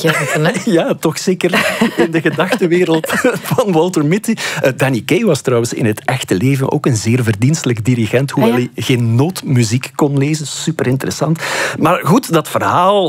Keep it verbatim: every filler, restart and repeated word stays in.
dirigenten. Hè? Ja, toch zeker in de gedachtenwereld van Walter Mitty. Uh, Danny Kaye was trouwens in het echte leven ook een zeer verdienstelijk dirigent, hoewel ah, ja? hij geen nootmuziek kon lezen. Super interessant. Maar goed, dat verhaal